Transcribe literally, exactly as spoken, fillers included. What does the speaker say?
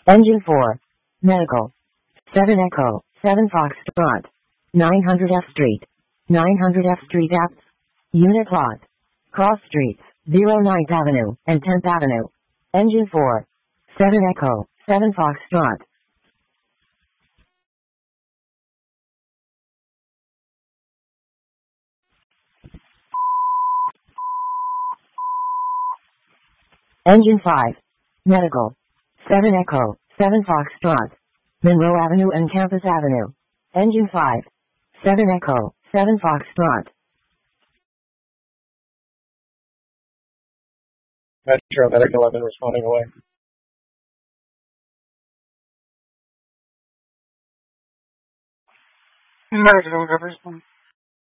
Engine four. Medical. seven Echo, seven Foxtrot. nine hundred F Street. nine hundred F Street Apps. Unit lot. Cross Streets, ninth Avenue and tenth Avenue. Engine four. seven Echo, seven Foxtrot. Engine five. Medical. seven Echo, seven Foxtrot. Monroe Avenue and Campus Avenue. Engine five. seven Echo, seven Foxtrot. Metro Medic eleven responding away. Medic eleven responding.